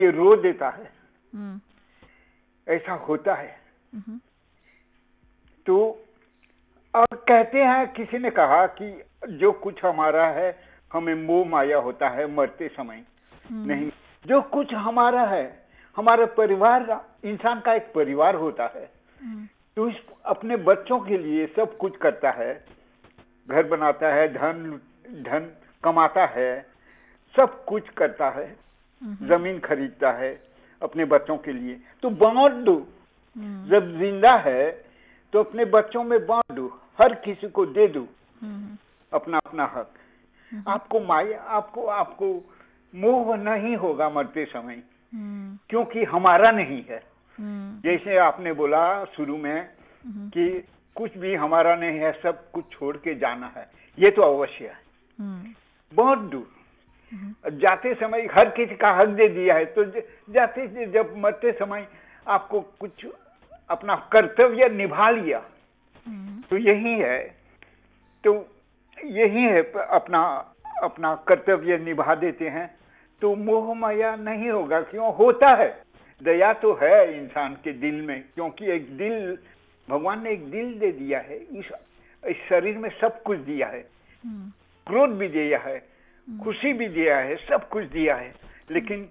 ये रो देता है, हम्म, ऐसा होता है। हम्म, तो और कहते हैं, किसी ने कहा कि जो कुछ हमारा है हमें मोह माया होता है मरते समय। हम्म, नहीं, जो कुछ हमारा है, हमारा परिवार, इंसान का एक परिवार होता है, हम्म, तो इस अपने बच्चों के लिए सब कुछ करता है, घर बनाता है, धन धन कमाता है, सब कुछ करता है, हम्म, जमीन खरीदता है अपने बच्चों के लिए। तो बांट दो, हम्म, जब जिंदा है तो अपने बच्चों में बांट दो, हर किसी को दे दो हम्म, अपना अपना हक। हम्म, आपको माया, आपको आपको मोह नहीं होगा मरते समय, हम्म, क्योंकि हमारा नहीं है। हम्म, जैसे आपने बोला शुरू में हम्म, कि कुछ भी हमारा नहीं है, सब कुछ छोड़ के जाना है, ये तो अवश्य है। हम्म, बहुत दूर हम्म, जाते समय हर किसी का हक दे दिया है, तो जाते जब मरते समय आपको कुछ अपना कर्तव्य निभा लिया, हम्म, तो यही है। तो यही है, अपना अपना कर्तव्य निभा देते हैं तो मोह माया नहीं होगा। क्यों होता है? दया तो है इंसान के दिल में, क्योंकि एक दिल, भगवान ने एक दिल दे दिया है, इस शरीर में सब कुछ दिया है, हम्म, क्रोध भी दिया है, हम्म, खुशी भी दिया है, सब कुछ दिया है। लेकिन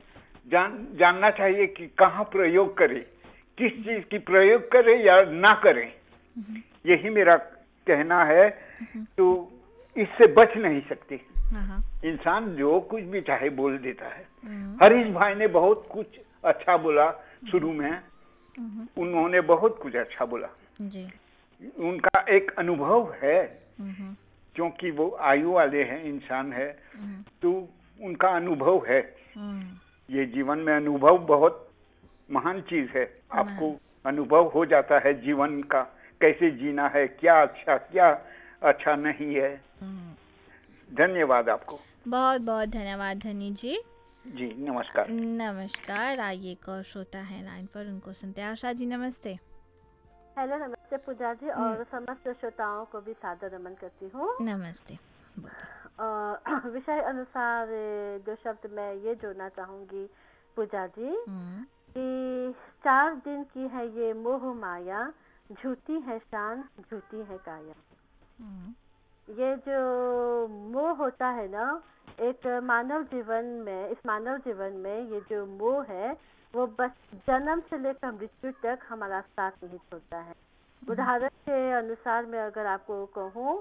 जानना चाहिए कि कहाँ प्रयोग करें, किस चीज की प्रयोग करें या ना करें, हम्म, यही मेरा कहना है। हम्म, तो इससे बच नहीं सकते, हाँ, इंसान जो कुछ भी चाहे बोल देता है। हम्म, हरीश भाई ने बहुत कुछ अच्छा बोला शुरू में, हम्म, उन्होंने बहुत कुछ अच्छा बोला। जी, उनका एक अनुभव है, हम्म, क्योंकि वो आयु वाले हैं, इंसान है, हम्म, तो उनका अनुभव है। हम्म, ये जीवन में अनुभव बहुत महान चीज है। आपको महान, अनुभव हो जाता है जीवन का, कैसे जीना है, क्या अच्छा नहीं है। हम्म, धन्यवाद आपको। बहुत बहुत धन्यवाद धनी जी। जी नमस्कार। नमस्कार। आइए एक और श्रोता है लाइन पर, उनको सुनते हैं। आशा जी नमस्ते। हेलो, नमस्ते पूजा जी, न- और समस्त श्रोताओं को भी सादर नमन करती हूँ। नमस्ते, बोलिए। विषय अनुसार दो शब्द मैं ये जोड़ना चाहूँगी पूजा जी, हम्म, कि 4 दिन की है ये मोह माया, झूठी है शान, झूठी है काया। हम्म, ये जो मोह होता है ना, एक मानव जीवन में, इस मानव जीवन में ये जो मोह है, वो बस जन्म से लेकर मृत्यु तक हमारा साथ नहीं छोड़ता है। उदाहरण के अनुसार मैं अगर आपको कहूँ,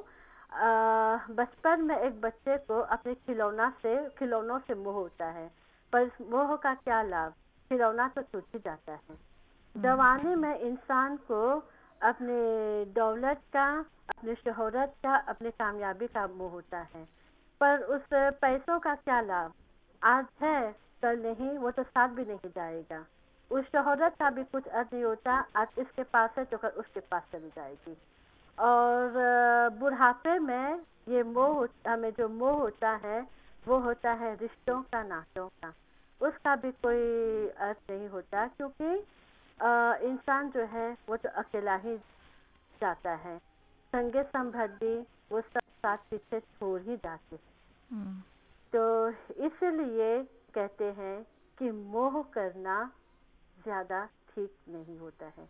बचपन में एक बच्चे को अपने खिलौनों से मोह होता है, पर इस मोह का क्या लाभ, खिलौना तो छूट ही जाता है। जवानी में इंसान को अपने दौलत का, अपने शोहरत का, अपने कामयाबी का मोह होता है, पर उस पैसों का क्या लाभ, आज है कल नहीं, वो तो साथ भी नहीं जाएगा। उस शोहरत का भी कुछ अर्थ नहीं होता, आज इसके पास है तो कल उसके पास चली जाएगी। और बुढ़ापे में ये हमें जो मोह होता है, वो होता है रिश्तों का, नातों का। उसका भी कोई अर्थ नहीं होता, क्योंकि इंसान जो है वो तो अकेला ही जाता है, संगे संबंधी वो सब साथ पीछे छोड़ ही जाते हैं। हम्म, तो इसलिए कहते हैं कि मोह करना ज्यादा ठीक नहीं होता है,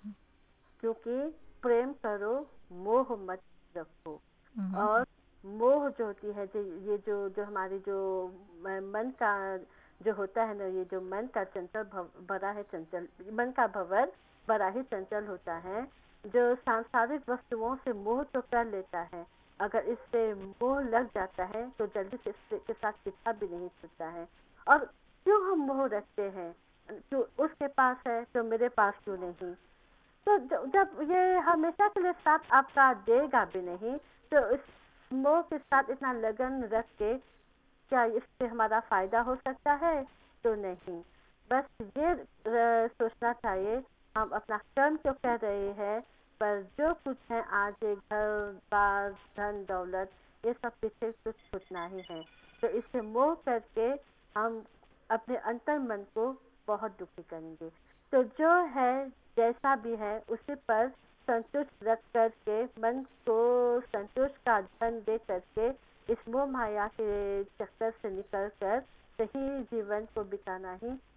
क्योंकि प्रेम करो, मोह मत रखो। हम्म, और मोह जो होती है, ये जो हमारी जो मन का जो होता है ना, ये जो मन का बड़ा है चंचल, मन का भंवर बड़ा ही चंचल होता है। जो सांसारिक वस्तुओं से मोह तो कर लेता है, अगर इससे मोह लग जाता है तो जल्दी से इसके साथ पीछा भी नहीं छूटता है। और क्यों हम मोह रखते हैं, क्यों उसके पास है तो मेरे पास क्यों नहीं। तो जब ये हमेशा के लिए साथ आपका देगा भी नहीं, तो इस मोह के साथ इतना लगन रख के क्या इससे हमारा फायदा हो सकता है? तो नहीं। बस ये सोचना चाहिए, हम अपना कर्म क्यों कर रहे हैं, पर जो कुछ है आज, ये घर बार धन दौलत, ये सब पीछे कुछ छूटना ही है। तो इससे मोह करके हम अपने अंतर मन को बहुत दुखी करेंगे। तो जो है, जैसा भी है, उसी पर संतुष्ट रख करके, मन को संतुष्ट का धन दे करके, इस मोह माया के चक्कर से निकल कर सही जीवन को बिताना ही